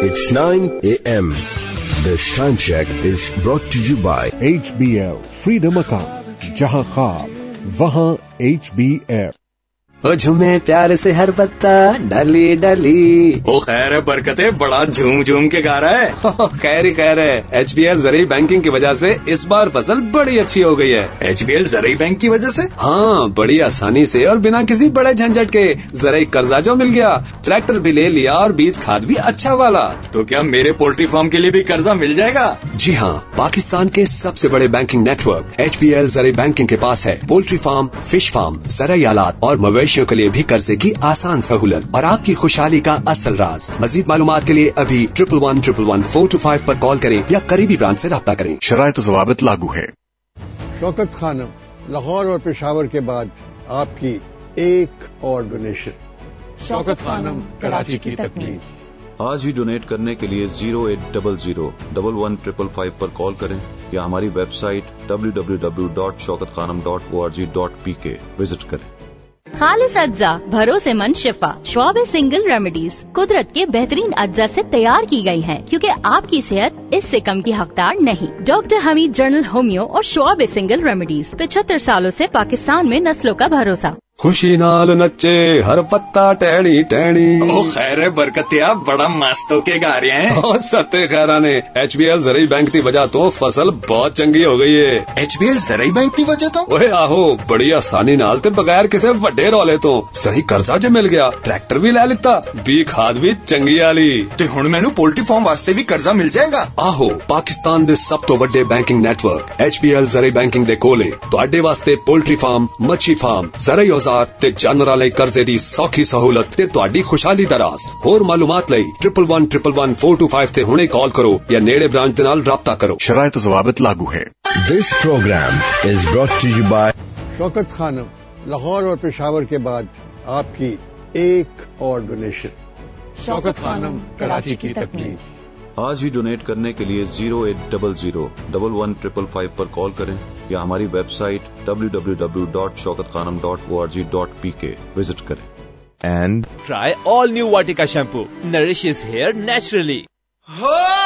It's 9 a.m. This time check is brought to you by HBL Freedom Account, जहां ख्वाब वहां HBL। ओ झूमे प्यार से हर पत्ता डली डली। ओ खैर है बरकते, बड़ा झूम झूम के गा रहा है। खैर ही खैर है। HBL ज़रूरी बैंकिंग की वजह से इस बार फसल बड़ी अच्छी हो गई है। HBL ज़रूरी बैंक की वजह से? हाँ, बड़ी आसानी से और बिना किसी बड़े झंझट के ज़रूरी कर्जा जो मिल गया, ट्रैक्टर भी ले लिया और बीज खाद भी अच्छा वाला। तो क्या मेरे पोल्ट्री फार्म के लिए भी कर्जा मिल जाएगा? जी हाँ, पाकिस्तान के सबसे बड़े बैंकिंग नेटवर्क HBL ज़रूरी बैंकिंग के पास है पोल्ट्री फार्म, फिश फार्म, ज़रूरी आलात और मवेशियों के लिए भी कर्जे की आसान सहूलत और आपकी खुशहाली का असल राज। मजीद मालूमात के लिए अभी 11111425 पर कॉल करें या करीबी ब्रांच से राब्ता करें। शराइत और ज़वाबित लागू है। शौकत खानम, लाहौर और पेशावर के बाद आपकी एक और डोनेशन। शौकत खानम, कराची की तकमील। आज ही डोनेट करने के लिए 0800-111555 पर कॉल करें या हमारी वेबसाइट www.shaukatkhanam.org.pk विजिट करें। खालिस अज्जा, भरोसेमंद शिफा, श्वाब सिंगल रेमेडीज कुदरत के बेहतरीन अज्जा से तैयार की गई हैं, क्योंकि आपकी सेहत इससे कम की हकदार नहीं। डॉक्टर हमीद जर्नल होम्यो और श्वाब सिंगल रेमेडीज 75 सालों से पाकिस्तान में नस्लों का भरोसा। खुशी नाल नच्चे हर पत्ता टहनी टहनी। ओ खैर है बरकतिया, बड़ा मस्त होके गा रहे हैं। और सत्ते खैरा ने HBL ज़रूरी बैंक की वजह तो फसल बहुत चंगी हो गई है। HBL ज़रूरी बैंक की वजह तो? ओए आहो, बड़ी आसानी नाल ते बगैर किसी वड्डे रौले तो सही कर्जा जो मिल गया, ट्रैक्टर भी ले लिता, बी खाद भी चंगी आली। ते हुण मैनू पोल्ट्री फार्म वास्ते भी कर्जा मिल जाएगा? आहो, पाकिस्तान दे सब तो वड्डे बैंकिंग नेटवर्क HBL ज़रूरी बैंकिंग दे कोले तुहाडे वास्ते पोल्ट्री फार्म, मच्छी फार्म, ज़रूरी औजार ते जानवरां लई कर्जे दी सौखी सहूलत ते तुहाडी खुशहाली दा राज। होर मालूमात लई 11111425 ते हुणे कॉल करो या नेड़े ब्रांच दे नाल राब्ता करो। शराइत और ज़वाबित लागू है। This program is brought to you by Shaukat Khanam, Lahore और पेशावर के बाद आपकी एक और डोनेशन। शौकत खानम, कराची की तकमील। आज ही डोनेट करने के लिए 0800-111555 पर कॉल करें या हमारी वेबसाइट www.shaukatkhanam.org.pk विजिट करें। And try all new Vatika shampoo, nourishes hair naturally.